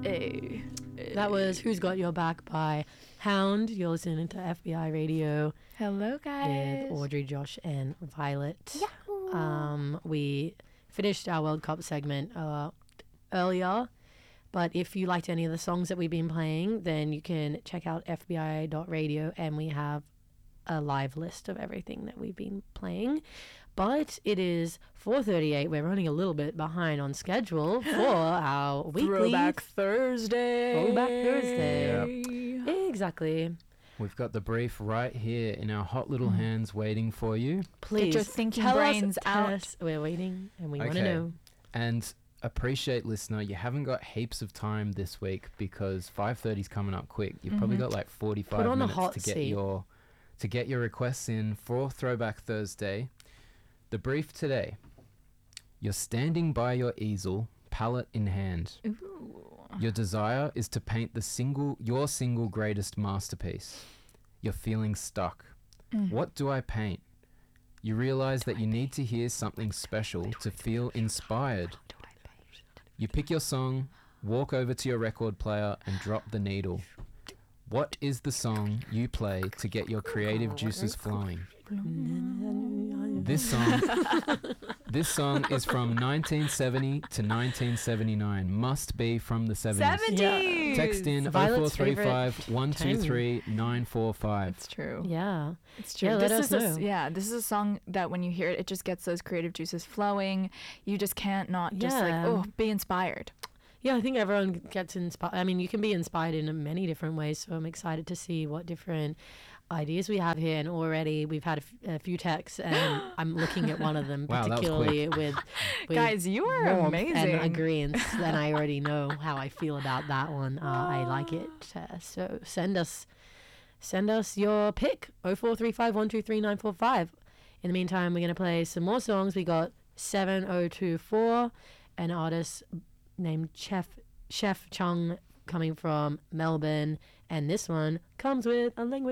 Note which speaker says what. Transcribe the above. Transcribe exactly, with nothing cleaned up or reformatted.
Speaker 1: Hey.
Speaker 2: That was Who's Got Your Back by Hound. You're listening to F B I Radio
Speaker 1: Hello, guys.
Speaker 2: with Audrey, Josh, and Violet.
Speaker 1: Yahoo.
Speaker 2: Um, we finished our World Cup segment uh, earlier, but if you liked any of the songs that we've been playing, then you can check out F B I dot radio, and we have a live list of everything that we've been playing. But it is four thirty-eight. We're running a little bit behind on schedule for our weekly
Speaker 1: Throwback Thursday.
Speaker 2: Throwback Thursday.
Speaker 1: Yep.
Speaker 2: Exactly.
Speaker 3: We've got the brief right here in our hot little hands waiting for you.
Speaker 2: Please
Speaker 1: your thinking
Speaker 2: tell
Speaker 1: brains
Speaker 2: us, tell
Speaker 1: out.
Speaker 2: us. We're waiting and we want to
Speaker 3: Okay.
Speaker 2: know.
Speaker 3: And appreciate, listener, you haven't got heaps of time this week because five thirty is coming up quick. You've probably got like forty-five
Speaker 2: Put on the
Speaker 3: minutes
Speaker 2: hot
Speaker 3: to get
Speaker 2: seat.
Speaker 3: your to get your requests in for Throwback Thursday. The brief today. You're standing by your easel, palette in hand.
Speaker 1: Ooh.
Speaker 3: Your desire is to paint the single your single greatest masterpiece. You're feeling stuck. What do I paint? You realize that you need to hear something special to feel inspired. You pick your song, walk over to your record player and drop the needle. What is the song you play to get your creative juices flowing? This song This song is from nineteen seventy to nineteen seventy-nine. Must be from the seventies.
Speaker 1: seventies.
Speaker 3: Text in oh four
Speaker 2: Violet's
Speaker 3: three five,
Speaker 2: favorite
Speaker 3: one two three, nine four five.
Speaker 1: It's true.
Speaker 2: Yeah.
Speaker 1: It's true.
Speaker 2: Yeah, let
Speaker 1: this
Speaker 2: us
Speaker 1: is a, s-
Speaker 2: know.
Speaker 1: yeah, this is a song that when you hear it, it just gets those creative juices flowing. You just can't not just like,
Speaker 2: Yeah.
Speaker 1: oh, be inspired.
Speaker 2: Yeah, I think everyone gets inspired. I mean, you can be inspired in many different ways, so I'm excited to see what different ideas we have here. And already we've had a, f- a few texts, and I'm looking at one of them
Speaker 3: Wow, that was
Speaker 2: particularly with, with
Speaker 1: Guys, you are
Speaker 2: warmth
Speaker 1: amazing.
Speaker 2: and agreement. And I already know how I feel about that one. Uh, I like it. Uh, so send us, send us your pick. oh four three five, one two three, nine four five. In the meantime, we're gonna play some more songs. We got seven oh two four, an artist named Chef Chef Chung coming from Melbourne, and this one comes with a language